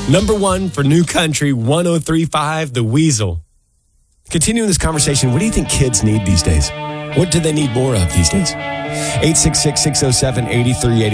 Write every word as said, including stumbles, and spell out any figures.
Number one for New Country one oh three point five, The Weasel. Continuing this conversation, what do you think kids need these days? What do they need more of these days? eight six six, six oh seven, eight three eight